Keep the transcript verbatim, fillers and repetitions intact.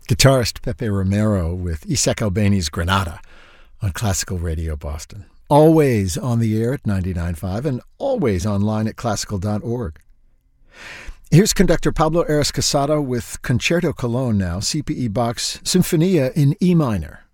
Guitarist Pepe Romero with Isaac Albeni's Granada on Classical Radio Boston. Always on the air at ninety-nine point five and always online at classical dot org. Here's conductor Pablo Aras Casado with Concerto Cologne now, C P E Bach's Sinfonia in E minor.